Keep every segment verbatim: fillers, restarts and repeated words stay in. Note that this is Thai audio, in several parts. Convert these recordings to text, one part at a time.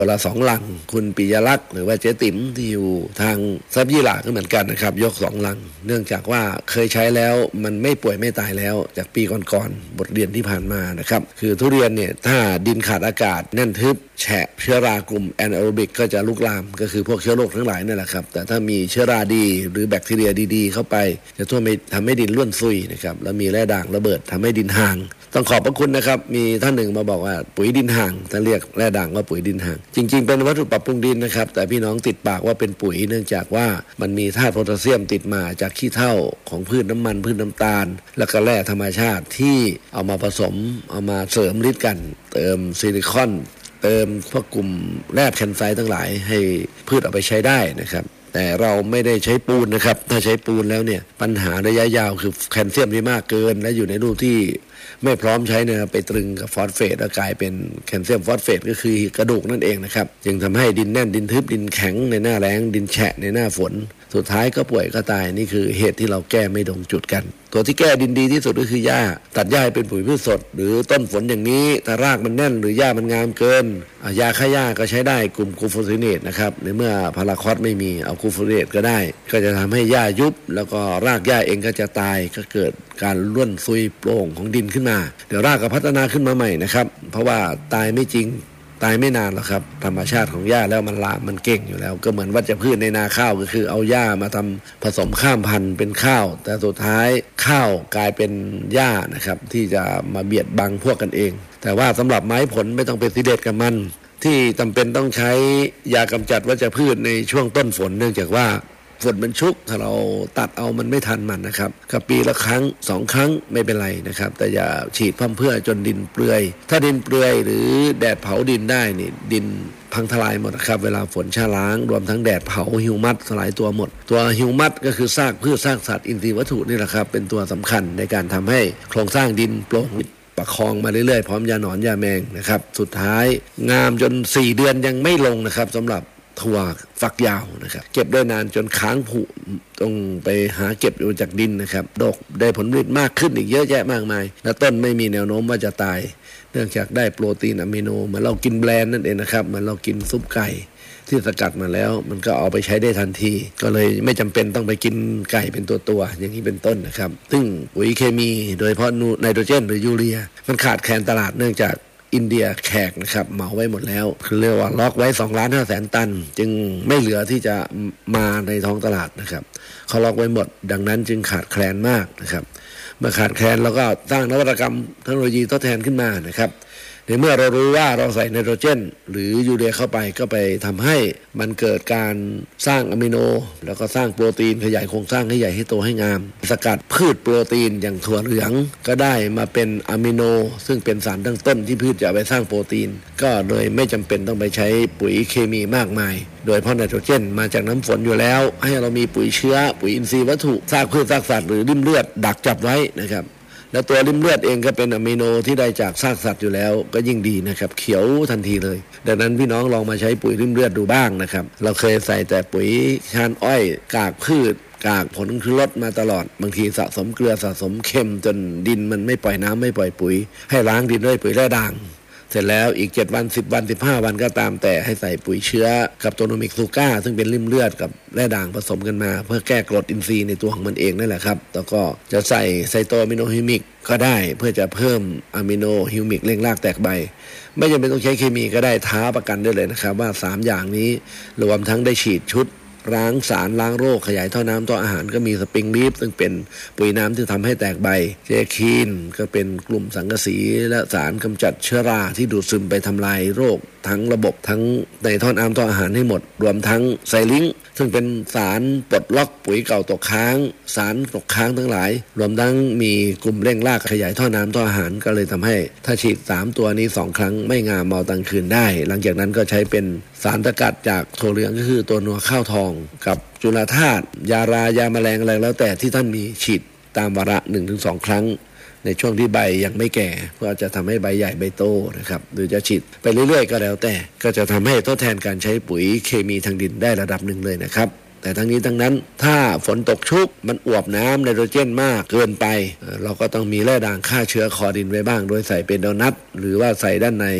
เวลาสองลังคุณปิยลักษณ์หรือว่าเจ๊ติ๋มที่อยู่ทางซับยี่หร่าก็เหมือนกันนะครับยกสองลังเนื่องจากว่าเคยใช้แล้วมันไม่ป่วยไม่ตายแล้วจากปีก่อนๆบทเรียนที่ผ่านมานะครับคือทุเรียนเนี่ยถ้าดินขาดอากาศแน่นทึบแฉะเชื้อรากลุ่มแอนแอโรบิกก็จะลุกลามก็คือพวกเชื้อโรคทั้งหลายนั่นแหละครับแต่ถ้ามีเชื้อราดีหรือแบคทีเรียดีๆเข้าไปจะทั่วไม่ทำให้ดินร่วนซุยนะครับแล้วมีแร่ด่างระเบิดทำให้ดินห่างต้องขอบพระคุณนะครับมีท่านหนึ่งมาบอกว่าปุ๋ยดินห่างท่านเรียกแร่ด่างว่าปุ๋ยดินห่างจริงๆเป็นวัตถุปรับปรุงดินนะครับแต่พี่น้องติดปากว่าเป็นปุ๋ยเนื่องจากว่ามันมีธาตุโพแทสเซียมติดมาจากขี้เถ้าของพืชน้ำมันพืชน้ำตาลแล้วก็แร่ธรรมชาติที่เอามาผสมเอามาเสริมฤทธิ์กันเติมซิลิคอนเติมพวกกลุ่มแร่แคนไซต์ทั้งหลายให้พืชเอาไปใช้ได้นะครับแต่เราไม่ได้ใช้ปูนนะครับถ้าใช้ปูนแล้วเนี่ยปัญหาระยะยาวคือแคลเซียมที่มากเกินและอยู่ในรูปที่ไม่พร้อมใช้เนี่ยไปตรึงกับฟอสเฟตแล้วกลายเป็นแคลเซียมฟอสเฟตก็คือกระดูกนั่นเองนะครับจึงทำให้ดินแน่นดินทึบดินแข็งในหน้าแล้งดินแฉะในหน้าฝนสุดท้ายก็ป่วยก็ตายนี่คือเหตุที่เราแก้ไม่ตรงจุดกันตัวที่แก้ดินดีที่สุดก็คือหญ้าตัดหญ้าเป็นปุ๋ยพืชสดหรือต้นฝนอย่างนี้ถ้ารากมันแน่นหรือหญ้ามันงามเกินยาฆ่าหญ้าก็ใช้ได้กลุ่มกูโฟซิเนตนะครับในเมื่อพาราคอสไม่มีเอากูโฟซิเนตก็ได้ก็จะทำให้หญ้ายุบแล้วก็รากหญ้าเองก็จะตายก็เกิดการร่วนซุยโปร่งของดินขึ้นมาเดี๋ยวรากก็พัฒนาขึ้นมาใหม่นะครับเพราะว่าตายไม่จริงตายไม่นานหรอกครับธรรมชาติของหญ้าแล้วมันลามมันเก่งอยู่แล้วก็เหมือนวัชพืชในนาข้าวก็คือเอาหญ้ามาทำผสมข้ามพันธุ์เป็นข้าวแต่สุดท้ายข้าวกลายเป็นหญ้านะครับที่จะมาเบียดบังพวกกันเองแต่ว่าสำหรับไม้ผลไม่ต้องเป็นซีเด็ดกับมันที่จำเป็นต้องใช้ยากำจัดวัชพืชในช่วงต้นฝนเนื่องจากว่าฝนมันชุกถ้าเราตัดเอามันไม่ทันมันนะครับกับปีละครั้งสองครั้งไม่เป็นไรนะครับแต่อย่าฉีดพร่ำเพรื่อจนดินเปลือยถ้าดินเปลือยหรือแดดเผาดินได้นี่ดินพังทลายหมดครับเวลาฝนชะล้างรวมทั้งแดดเผาฮิวมัสสลายตัวหมดตัวฮิวมัสก็คือซากพืชซากสัตว์อินทรีย์วัตถุนี่แหละครับเป็นตัวสำคัญในการทำให้โครงสร้างดินโปร่งประคองมาเรื่อยๆพร้อมยาหนอนยาแมงนะครับสุดท้ายงามจนสี่เดือนยังไม่ลงนะครับสำหรับถั่วฝักยาวนะครับเก็บได้นานจนค้างผุต้องไปหาเก็บอยู่จากดินนะครับดกได้ผลผลิตมากขึ้นอีกเยอะแยะมากมายและต้นไม่มีแนวโน้มว่าจะตายเนื่องจากได้โปรตีนอะมิโนเหมือนเรากินแบรนด์นั่นเองนะครับเหมือนเรากินซุปไก่ที่สกัดมาแล้วมันก็เอาไปใช้ได้ทันทีก็เลยไม่จำเป็นต้องไปกินไก่เป็นตัวๆอย่างนี้เป็นต้นนะครับซึ่งปุ๋ยเคมีโดยเฉพาะไนโตรเจนหรือยูเรียมันขาดแคลนตลาดเนื่องจากอินเดียแขกนะครับเหมาไว้หมดแล้วคือเรียกว่าล็อกไว้สองล้านห้าแสนตันจึงไม่เหลือที่จะมาในท้องตลาดนะครับเขาล็อกไว้หมดดังนั้นจึงขาดแคลนมากนะครับเมื่อขาดแคลนเราก็สร้างนวัตกรรมเทคโนโลยีทดแทนขึ้นมานะครับในเมื่อเรารู้ว่าเราใส่ไนโตรเจนหรือยูเรียเข้าไปก็ไปทำให้มันเกิดการสร้างอะมิโนแล้วก็สร้างโปรตีนขยายโครงสร้างให้ใหญ่ให้โตให้งามสกัดพืชโปรตีนอย่างถั่วเหลืองก็ได้มาเป็นอะมิโนซึ่งเป็นสารตั้งต้นที่พืชจะเอาไปสร้างโปรตีนก็โดยไม่จำเป็นต้องไปใช้ปุ๋ยเคมีมากมายโดยเพราะไนโตรเจนมาจากน้ำฝนอยู่แล้วให้เรามีปุ๋ยเชื้อปุ๋ยอินทรีย์วัตถุซากพืชซากสัตว์หรือริ่มเลือดดักจับไว้นะครับแล้วตัวริ่มเลือดเองก็เป็นอะมิโนที่ได้จากซากสัตว์อยู่แล้วก็ยิ่งดีนะครับเขียวทันทีเลยดังนั้นพี่น้องลองมาใช้ปุ๋ยริ่มเลือดดูบ้างนะครับเราเคยใส่แต่ปุ๋ยชานอ้อยกากพืชกากผลคือลดมาตลอดบางทีสะสมเกลือสะสมเค็มจนดินมันไม่ปล่อยน้ำไม่ปล่อยปุ๋ยให้ล้างดินด้วยปุ๋ยแร่ด่างเสร็จแล้วอีกเจ็ดวันสิบวันสิบห้าวันก็ตามแต่ให้ใส่ปุ๋ยเชื้อกับโตโนมิกซูก้าซึ่งเป็นริ่มเลือดกับแร่ด่างผสมกันมาเพื่อแก้กรดอินทรีย์ในตัวของมันเองนั่นแหละครับแล้วก็จะใส่ไซโตอะมิโนฮิมิกก็ได้เพื่อจะเพิ่มอะมิโนฮิมิกเร่งรากแตกใบไม่จำเป็นต้องใช้เคมีก็ได้ท้าประกันได้เลยนะครับว่าสามอย่างนี้รวมทั้งได้ฉีดชุดล้างสารล้างโรคขยายท่อน้ำท่ออาหารก็มีสปริงลีฟซึ่งเป็นปุ๋ยน้ำที่ทำให้แตกใบเจคีนก็เป็นกลุ่มสังกะสีและสารกำจัดเชื้อราที่ดูดซึมไปทำลายโรคทั้งระบบทั้งในท่อน้ำท่ออาหารให้หมดรวมทั้งไซลิงซึ่งเป็นสารปลดล็อกปุ๋ยเก่าตกค้างสารตกค้างทั้งหลายรวมทั้งมีกลุ่มเร่งรากขยายท่อน้ำท่ออาหารก็เลยทำให้ถ้าฉีดสามตัวนี้สองครั้งไม่งามเมาตังคืนได้หลังจากนั้นก็ใช้เป็นสารสกัดจากถั่วเหลืองก็คือตัวนัวข้าวทองกับจุลธาตุยารายาแมลงอะไรแล้วแต่ที่ท่านมีฉีดตามวาระ หนึ่งถึงสอง ครั้งในช่วงที่ใบยังไม่แก่เพื่อจะทำให้ใบใหญ่ใบโตนะครับหรือจะฉีดไปเรื่อยๆก็แล้วแต่ก็จะทำให้ทดแทนการใช้ปุ๋ยเคมีทางดินได้ระดับหนึ่งเลยนะครับแต่ทั้งนี้ทั้งนั้นถ้าฝนตกชุกมันอวบน้ำไนโตรเจนมากเกินไปเราก็ต้องมีแร่ด่างฆ่าเชื้อคอดินไว้บ้างโดยใส่เป็นโดนัทหรือว่าใส่ด้านใน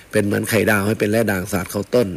เป็นเหมือนไข่ดาวให้เป็นแร่ด่างสาดเข้าต้น